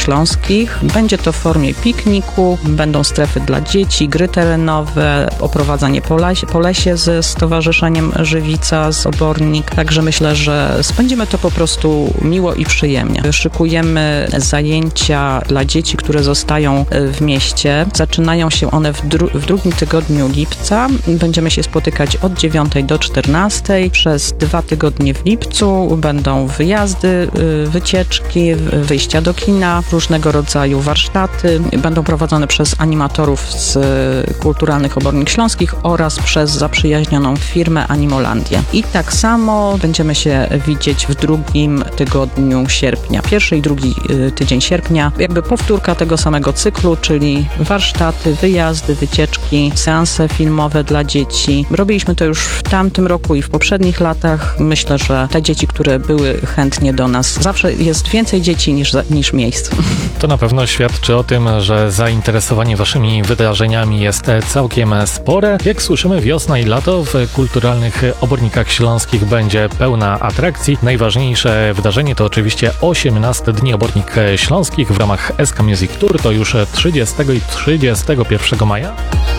Śląskich. Będzie to w formie pikniku, będą strefy dla dzieci, gry terenowe, oprowadzanie po lesie ze Stowarzyszeniem Żywica z Obornik. Także myślę, że spędzimy to po prostu miło i przyjemnie. Szykujemy zajęcia dla dzieci, które zostają w mieście. Zaczynają się one w drugim tygodniu lipca. Będziemy się spotykać od 9 do 14. Przez 2 tygodnie w lipcu będą wyjazdy, wycieczki, wyjścia do kina, różnego rodzaju warsztaty. Będą prowadzone przez animatorów z Kulturalnych Obornik Śląskich oraz przez zaprzyjaźnioną firmę Animolandię. I tak samo będziemy się widzieć w drugim tygodniu sierpnia. Pierwszy i drugi tydzień sierpnia. Jakby powtórka tego samego cyklu, czyli warsztaty, wyjazdy, wycieczki, seanse filmowe dla dzieci. Robiliśmy to już w tamtym roku i w poprzednich latach. Myślę, że te dzieci, które były chętnie do nas, zawsze jest więcej dzieci niż miejsc. To na pewno świadczy o tym, że zainteresowanie waszymi wydarzeniami jest całkiem spore. Jak słyszymy, wiosna i lato w Kulturalnych Obornikach Śląskich będzie pełna atrakcji. Najważniejsze wydarzenie to oczywiście 18 Dni Obornik Śląskich w ramach SK Music Tour. To już 30 i 31 maja.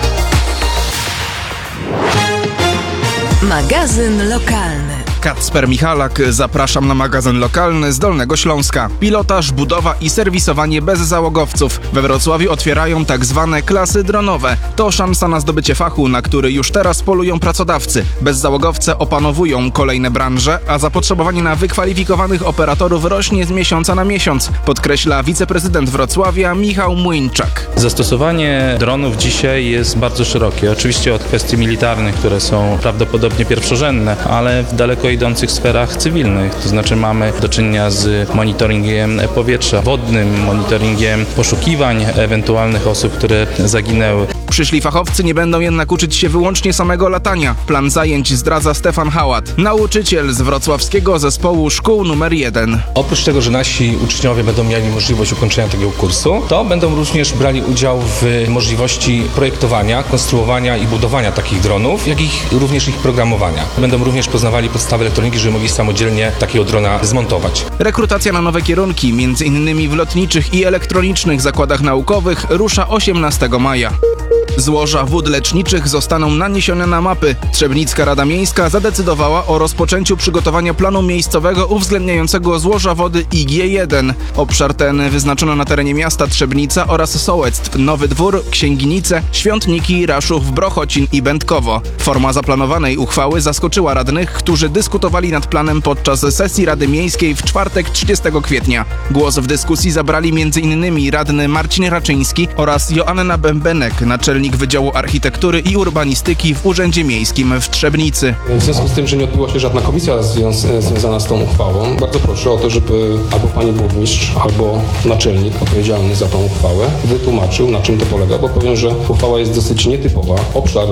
Magazyn lokalny. Kacper Michalak, zapraszam na magazyn lokalny z Dolnego Śląska. Pilotaż, budowa i serwisowanie bez załogowców. We Wrocławiu otwierają tak zwane klasy dronowe. To szansa na zdobycie fachu, na który już teraz polują pracodawcy. Bezzałogowce opanowują kolejne branże, a zapotrzebowanie na wykwalifikowanych operatorów rośnie z miesiąca na miesiąc, podkreśla wiceprezydent Wrocławia Michał Młyńczak. Zastosowanie dronów dzisiaj jest bardzo szerokie. Oczywiście od kwestii militarnych, które są prawdopodobnie pierwszorzędne, ale w daleko idących sferach cywilnych, to znaczy mamy do czynienia z monitoringiem powietrza, wodnym monitoringiem poszukiwań ewentualnych osób, które zaginęły. Przyszli fachowcy nie będą jednak uczyć się wyłącznie samego latania. Plan zajęć zdradza Stefan Hałat, nauczyciel z wrocławskiego zespołu szkół numer 1. Oprócz tego, że nasi uczniowie będą mieli możliwość ukończenia tego kursu, to będą również brali udział w możliwości projektowania, konstruowania i budowania takich dronów, jak i również ich programowania. Będą również poznawali podstawy elektroniki, żeby mogli samodzielnie takiego drona zmontować. Rekrutacja na nowe kierunki, m.in. w lotniczych i elektronicznych zakładach naukowych, rusza 18 maja. Złoża wód leczniczych zostaną naniesione na mapy. Trzebnicka Rada Miejska zadecydowała o rozpoczęciu przygotowania planu miejscowego uwzględniającego złoża wody IG1. Obszar ten wyznaczono na terenie miasta Trzebnica oraz Sołectw, Nowy Dwór, Księgnice, Świątniki, Raszów, Brochocin i Będkowo. Forma zaplanowanej uchwały zaskoczyła radnych, którzy dyskutowali nad planem podczas sesji Rady Miejskiej w czwartek 30 kwietnia. Głos w dyskusji zabrali m.in. radny Marcin Raczyński oraz Joanna Bębenek, naczelnik Wydziału Architektury i Urbanistyki w Urzędzie Miejskim w Trzebnicy. W związku z tym, że nie odbyła się żadna komisja związana z tą uchwałą, bardzo proszę o to, żeby albo pani burmistrz, albo naczelnik odpowiedzialny za tą uchwałę wytłumaczył, na czym to polega, bo powiem, że uchwała jest dosyć nietypowa. Obszar,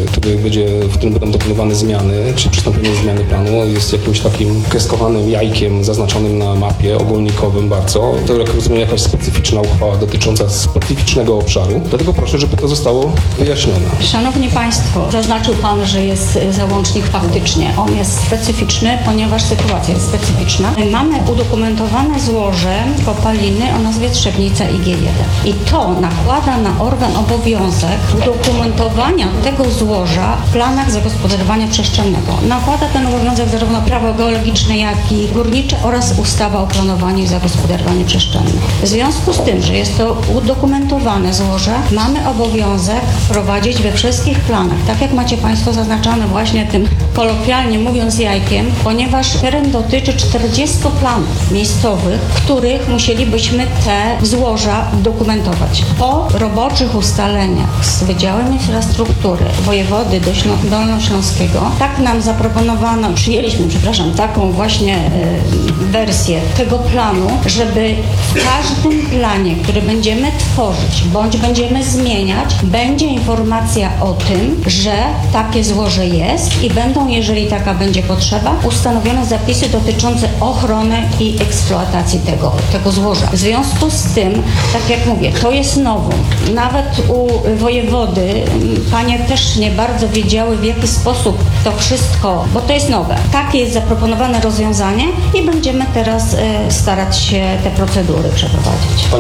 w którym będą dokonywane zmiany, czy przystąpienie do zmiany planu, jest jakimś takim kreskowanym jajkiem zaznaczonym na mapie ogólnikowym bardzo. To, jak rozumiem, jakaś specyficzna uchwała dotycząca specyficznego obszaru. Dlatego proszę, żeby to zostało wyjaśnione. Szanowni Państwo, zaznaczył Pan, że jest załącznik faktycznie. On jest specyficzny, ponieważ sytuacja jest specyficzna. Mamy udokumentowane złoże kopaliny o nazwie Trzebnica IG1. I to nakłada na organ obowiązek udokumentowania tego złoża w planach zagospodarowania przestrzennego. Nakłada ten obowiązek zarówno prawo geologiczne, jak i górnicze oraz ustawa o planowaniu i zagospodarowaniu przestrzennym. W związku z tym, że jest to udokumentowane złoże, mamy obowiązek wprowadzić we wszystkich planach, tak jak macie Państwo zaznaczone właśnie tym kolokwialnie mówiąc jajkiem, ponieważ teren dotyczy 40 planów miejscowych, w których musielibyśmy te złoża dokumentować. Po roboczych ustaleniach z Wydziałem Infrastruktury wojewody dolnośląskiego, tak nam zaproponowano, taką właśnie wersję tego planu, żeby w każdym planie, który będziemy tworzyć, bądź będziemy zmieniać, będzie informacja o tym, że takie złoże jest i będą, jeżeli taka będzie potrzeba, ustanowione zapisy dotyczące ochrony i eksploatacji tego złoża. W związku z tym, tak jak mówię, to jest nowum. Nawet u wojewody panie też nie bardzo wiedziały, w jaki sposób to wszystko, bo to jest nowe. Takie jest zaproponowane rozwiązanie i będziemy teraz starać się te procedury przeprowadzić.